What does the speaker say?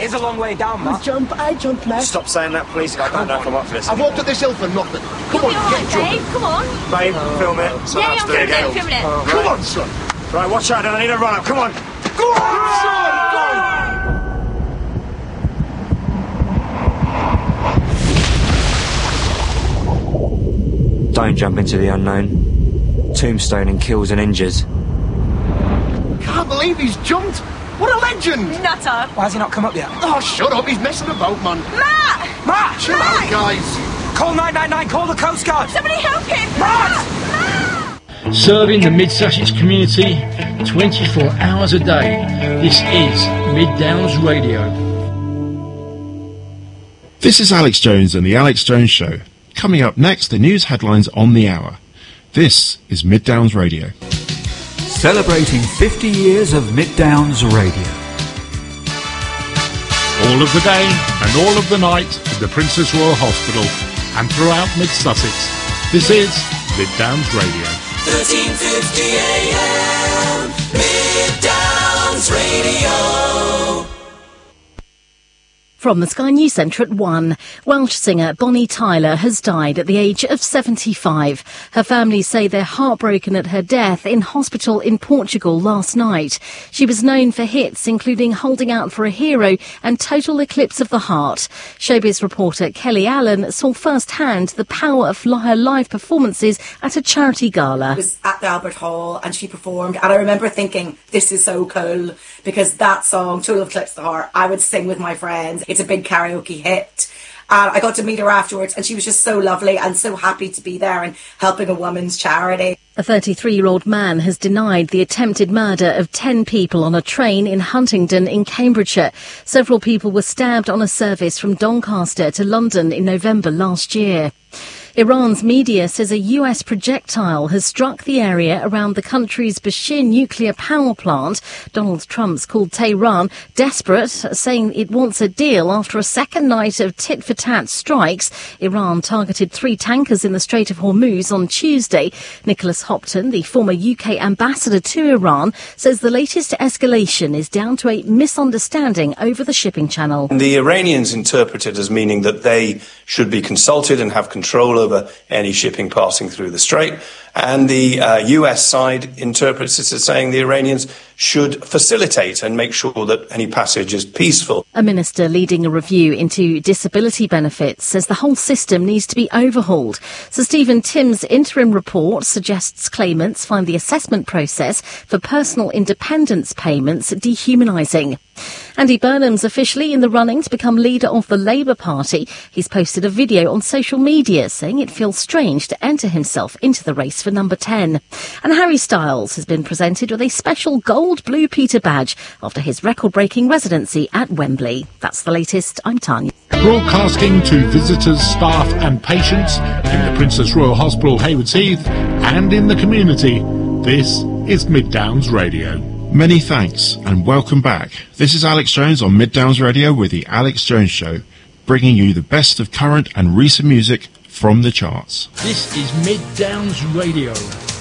It is a long way down, Matt. I jump left. Stop saying that, please. I don't know if I'm up for this. I've walked up this hill for nothing. Come on, get jumping. Babe, come on. Babe, film it. Yeah, I'm filming it. Come on, son. Right, watch out, I need a run-up. Come on. Go on, son, go! Don't jump into the unknown. Tombstoning kills and injures. Can't believe he's jumped. What a legend. Nutter. Why has he not come up yet? Oh, shut up. He's messing about, man. Matt! Matt! Chill out, guys. Call 999, call the Coast Guard! Somebody help him! Matt! Serving the Mid-Sussex community 24 hours a day. This is Mid Downs Radio. This is Alex Jones and the Alex Jones Show. Coming up next, the news headlines on the hour. This is Mid Downs Radio. Celebrating 50 years of Mid Downs Radio. All of the day and all of the night at the Princess Royal Hospital and throughout Mid-Sussex. This is Mid Downs Radio. 1350 AM, Mid Downs Radio. From the Sky News Centre at 1, Welsh singer Bonnie Tyler has died at the age of 75. Her family say they're heartbroken at her death in hospital in Portugal last night. She was known for hits including Holding Out for a Hero and Total Eclipse of the Heart. Showbiz reporter Kelly Allen saw firsthand the power of her live performances at a charity gala. I was at the Albert Hall and she performed, and I remember thinking, this is so cool, because that song, Total Eclipse of the Heart, I would sing with my friends. It's a big karaoke hit. I got to meet her afterwards and she was just so lovely and so happy to be there and helping a woman's charity. A 33-year-old man has denied the attempted murder of 10 people on a train in Huntingdon in Cambridgeshire. Several people were stabbed on a service from Doncaster to London in November last year. Iran's media says a US projectile has struck the area around the country's Bashir nuclear power plant. Donald Trump's called Tehran desperate, saying it wants a deal after a second night of tit-for-tat strikes. Iran targeted 3 tankers in the Strait of Hormuz on Tuesday. Nicholas Hopton, the former UK ambassador to Iran, says the latest escalation is down to a misunderstanding over the shipping channel. The Iranians interpret it as meaning that they should be consulted and have control over any shipping passing through the strait, and the US side interprets it as saying the Iranians should facilitate and make sure that any passage is peaceful. A minister leading a review into disability benefits says the whole system needs to be overhauled. Sir Stephen Tim's interim report suggests claimants find the assessment process for personal independence payments dehumanising. Andy Burnham's officially in the running to become leader of the Labour Party. He's posted a video on social media saying it feels strange to enter himself into the race for number 10. And Harry Styles has been presented with a special gold Blue Peter badge after his record-breaking residency at Wembley. That's the latest. I'm Tanya. Broadcasting to visitors, staff and patients in the Princess Royal Hospital, Haywards Heath, and in the community, this is Mid Downs Radio. Many thanks and welcome back. This is Alex Jones on Mid Downs Radio with the Alex Jones Show, bringing you the best of current and recent music from the charts. This is Mid Downs Radio.